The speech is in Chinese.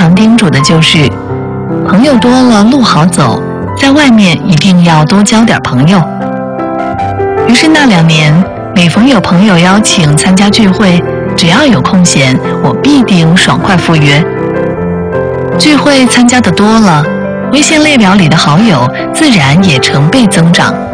常叮嘱的就是，朋友多了路好走，在外面一定要多交点朋友。于是那2年，每逢有朋友邀请参加聚会，只要有空闲，我必定爽快赴约。聚会参加的多了，微信列表里的好友自然也成倍增长。